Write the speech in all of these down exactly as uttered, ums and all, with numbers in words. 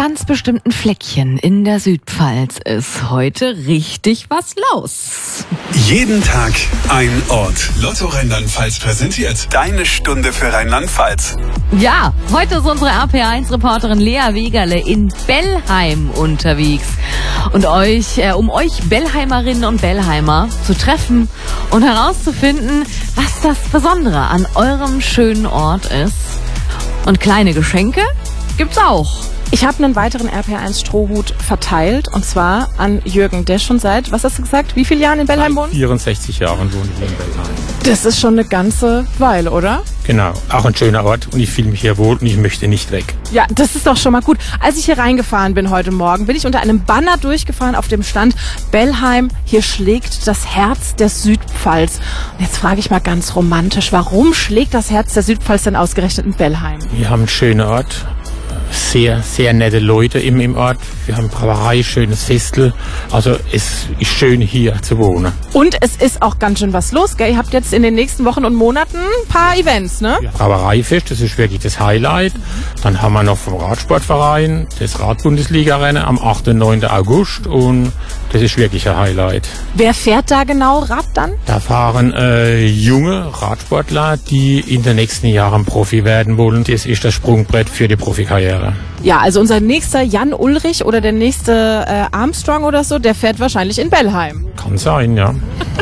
ganz bestimmten Fleckchen in der Südpfalz ist heute richtig was los. Jeden Tag ein Ort. Lotto Rheinland-Pfalz präsentiert deine Stunde für Rheinland-Pfalz. Ja, heute ist unsere R P A eins Reporterin Lea Wegerle in Bellheim unterwegs. Und euch, äh, um euch Bellheimerinnen und Bellheimer zu treffen und herauszufinden, was das Besondere an eurem schönen Ort ist. Und kleine Geschenke gibt's auch. Ich habe einen weiteren R P A eins Strohhut verteilt, und zwar an Jürgen, der schon seit, was hast du gesagt, wie viele Jahren in Bellheim wohnt? vierundsechzig Jahren wohne ich in Bellheim. Das ist schon eine ganze Weile, oder? Genau, auch ein schöner Ort und ich fühle mich hier wohl und ich möchte nicht weg. Ja, das ist doch schon mal gut. Als ich hier reingefahren bin heute Morgen, bin ich unter einem Banner durchgefahren, auf dem stand Bellheim, hier schlägt das Herz der Südpfalz. Und jetzt frage ich mal ganz romantisch, warum schlägt das Herz der Südpfalz denn ausgerechnet in Bellheim? Wir haben einen schönen Ort. Sehr, sehr nette Leute im, im Ort. Wir haben Brauerei, schönes Festel. Also es ist schön hier zu wohnen. Und es ist auch ganz schön was los, gell? Ihr habt jetzt in den nächsten Wochen und Monaten ein paar Events, ne? Ja, Brauereifest, das ist wirklich das Highlight. Dann haben wir noch vom Radsportverein das Radbundesliga-Rennen am achten und neunten August und das ist wirklich ein Highlight. Wer fährt da genau Rad dann? Da fahren äh, junge Radsportler, die in den nächsten Jahren Profi werden wollen. Das ist das Sprungbrett für die Profikarriere. Ja, also unser nächster Jan Ulrich oder der nächste äh, Armstrong oder so, der fährt wahrscheinlich in Bellheim. Kann sein, ja.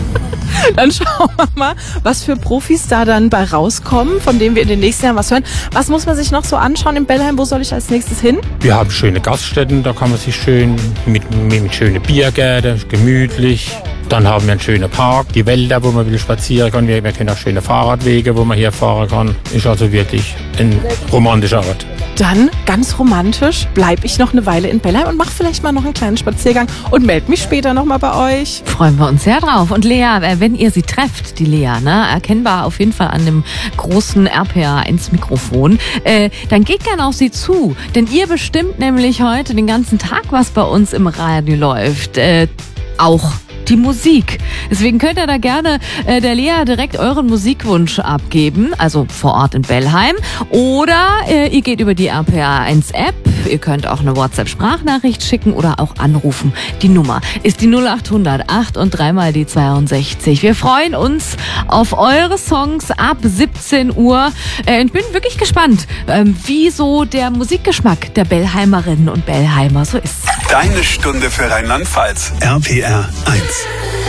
Dann schauen wir mal, was für Profis da dann bei rauskommen, von denen wir in den nächsten Jahren was hören. Was muss man sich noch so anschauen in Bellheim? Wo soll ich als nächstes hin? Wir haben schöne Gaststätten, da kann man sich schön mit, mit, mit schönen Biergärten, gemütlich. Dann haben wir einen schönen Park, die Wälder, wo man will spazieren kann. Wir, wir kennen auch schöne Fahrradwege, wo man hier fahren kann. Ist also wirklich ein romantischer Ort. Dann, ganz romantisch, bleibe ich noch eine Weile in Bellheim und mache vielleicht mal noch einen kleinen Spaziergang und melde mich später nochmal bei euch. Freuen wir uns sehr drauf. Und Lea, wenn ihr sie trefft, die Lea, ne, erkennbar auf jeden Fall an dem großen R P A eins Mikrofon, äh, dann geht gerne auf sie zu. Denn ihr bestimmt nämlich heute den ganzen Tag, was bei uns im Radio läuft. Äh, auch die Musik. Deswegen könnt ihr da gerne äh, der Lea direkt euren Musikwunsch abgeben, also vor Ort in Bellheim. Oder äh, ihr geht über die R P A eins App. Ihr könnt auch eine WhatsApp-Sprachnachricht schicken oder auch anrufen. Die Nummer ist die null achthundert acht und dreimal die zweiundsechzig. Wir freuen uns auf eure Songs ab siebzehn Uhr. Äh, ich bin wirklich gespannt, äh, wie so der Musikgeschmack der Bellheimerinnen und Bellheimer so ist. Deine Stunde für Rheinland-Pfalz. R P R eins.